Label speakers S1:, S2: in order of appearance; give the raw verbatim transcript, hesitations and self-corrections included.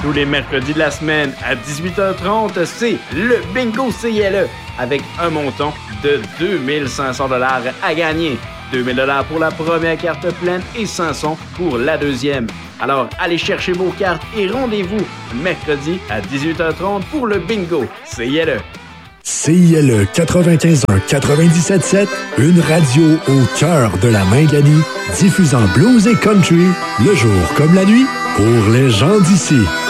S1: Tous les mercredis de la semaine à dix-huit heures trente, c'est le Bingo C I L E avec un montant de deux mille cinq cents dollars à gagner. deux mille dollars pour la première carte pleine et cinq cents pour la deuxième. Alors, allez chercher vos cartes et rendez-vous mercredi à dix-huit heures trente pour le Bingo C I L E.
S2: C I L E quatre-vingt-quinze un quatre-vingt-dix-sept sept, une radio au cœur de la Mingani, diffusant blues et country, le jour comme la nuit, pour les gens d'ici.